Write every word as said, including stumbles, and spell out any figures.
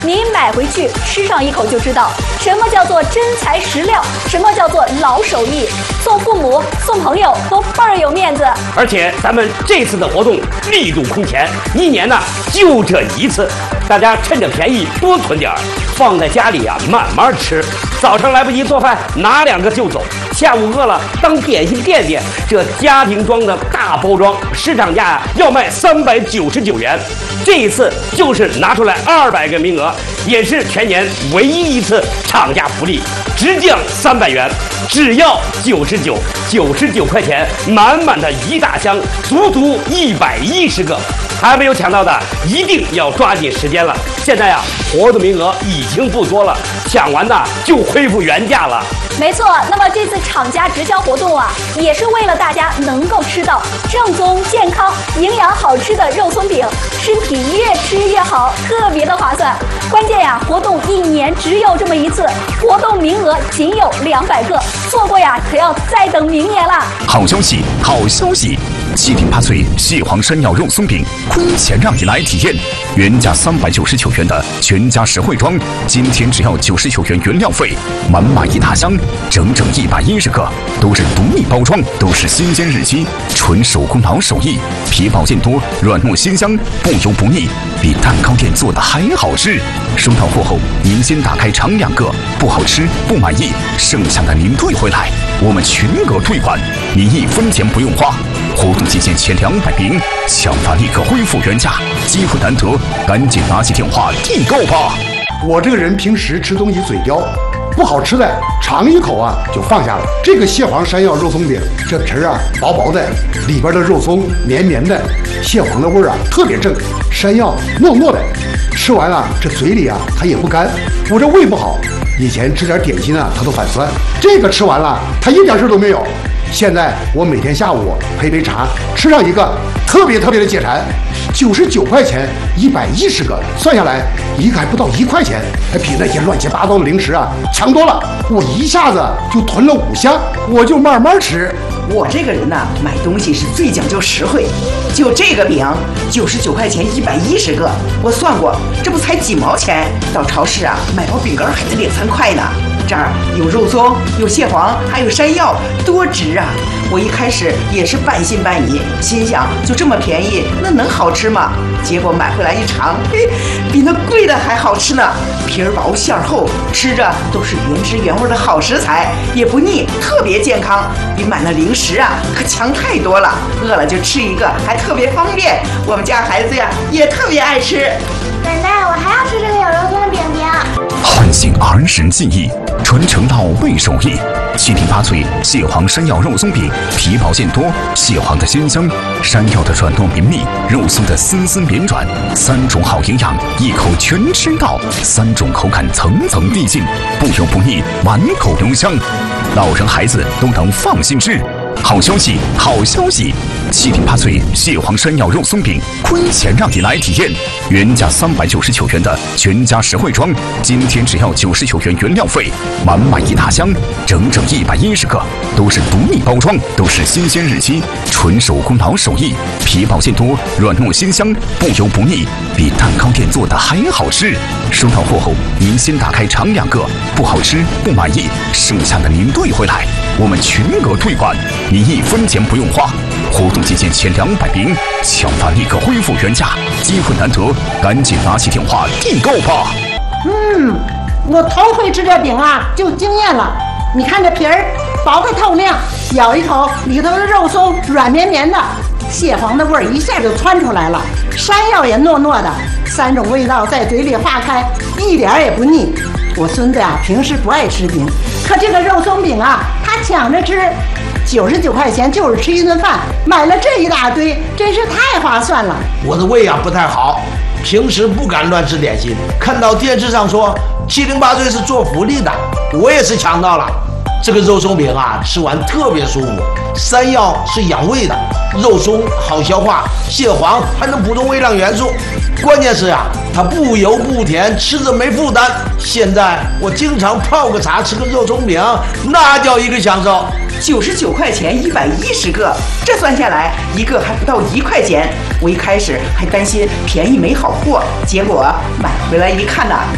您买回去吃上一口就知道，什么叫做真材实料，什么叫做老手艺，送父母、送朋友都倍儿有面子。 而且咱们这次的活动力度空前，一年呢就这一次，大家趁着便宜多存点儿，放在家里啊慢慢吃。早上来不及做饭，拿两个就走；下午饿了，当点心垫垫。这家庭装的大包装，市场价啊要卖三百九十九元。这一次就是拿出来二百个名额，也是全年唯一一次厂家福利，直降三百元，只要九十九，九十九块钱，满满的一大箱，足足一百一十个。还没有抢到的，一定要抓紧时间了。现在啊，活动名额已经不多了，抢完呢就恢复原价了。 没错，那么这次厂家直销活动啊，也是为了大家能够吃到正宗、健康、营养好吃的肉松饼，身体越吃越好，特别的划算。关键呀，活动一年只有这么一次，活动名额仅有两百个，错过呀可要再等明年了。 好消息，好消息！七品八脆蟹黄山药肉松饼，亏钱让你来体验。原价三百九十九元的全家实惠装，今天只要九十九元原料费，满满一大箱，整整一百一十个，都是独立包装，都是新鲜日期，纯手工老手艺，皮薄馅多，软糯鲜香，不油不腻，比蛋糕店做的还好吃。收到货后，您先打开尝两个，不好吃不满意，剩下的您退回来，我们全额退款，你一分钱不用花。活动期限前两百名，抢答立刻恢复原价，机会难得，赶紧拿起电话订购吧！ 我这个人平时吃东西嘴刁，不好吃的尝一口啊就放下了。这个蟹黄山药肉松饼，这皮儿啊薄薄的，里边的肉松绵绵的，蟹黄的味儿啊特别正，山药糯糯的，吃完了这嘴里啊它也不干。我这胃不好，以前吃点点心啊它都反酸，这个吃完了它一点事都没有。现在我每天下午配杯茶，吃上一个，特别特别的解馋。九十九块钱，一百一十个，算下来一个还不到一块钱，还比那些乱七八糟的零食啊强多了。我一下子就囤了五箱，我就慢慢吃。 我这个人呢，买东西是最讲究实惠。就这个饼，九十九块钱一百一十个，我算过，这不才几毛钱？到超市啊，买包饼干还得两三块呢。这儿有肉松，有蟹黄，还有山药，多值啊！我一开始也是半信半疑，心想就这么便宜，那能好吃吗？结果买回来一尝，嘿，比那贵的还好吃呢！皮儿薄馅儿厚，吃着都是原汁原味的好食材，也不腻，特别健康，比买那零食啊可强太多了。饿了就吃一个，还特别方便。我们家孩子呀也特别爱吃。 奶奶，我还要吃这个有肉松饼饼。 唤醒儿时记忆，传承到味手艺。七品八脆蟹黄山药肉松饼，皮薄馅多，蟹黄的鲜香，山药的软糯绵密，肉松的丝丝绵软，三种好营养，一口全吃到，三种口感层层递进，不油不腻，满口留香，老人孩子都能放心吃。好消息，好消息！七品八脆蟹黄山药肉松饼，亏钱让你来体验。原价三百九十九元的全家实惠装，今天只要九十九元原料费，满满一大箱，整整一百一十个，都是独立包装，都是新鲜日期，纯手工老手艺，皮薄馅多，软糯鲜香，不油不腻，比蛋糕店做的还好吃。收到货后，您先打开尝两个，不好吃不满意，剩下的您退回来，我们全额退款，你一分钱不用花。活动期限前两百名，抢答立刻恢复原价，机会难得，赶紧拿起电话订购吧。 嗯，我头回吃这饼啊，就惊艳了。你看这皮儿薄的透亮，咬一口里头的肉松软绵绵的，蟹黄的味儿一下就窜出来了，山药也糯糯的，三种味道在嘴里化开，一点也不腻。我孙子啊，平时不爱吃饼，可这个肉松饼啊，他抢着吃。九十九块钱就是吃一顿饭，买了这一大堆，真是太划算了。 我的胃啊不太好，平时不敢乱吃点心，看到电视上说七零八碎是做福利的，我也是抢到了。这个肉松饼啊，吃完特别舒服，山药是养胃的，肉松好消化，蟹黄还能补充微量元素，关键是啊，它不油不甜，吃着没负担。现在我经常泡个茶，吃个肉松饼，那叫一个享受。 九十九块钱一百一十个，这算下来一个还不到一块钱。我一开始还担心便宜没好货，结果买回来一看呐、啊，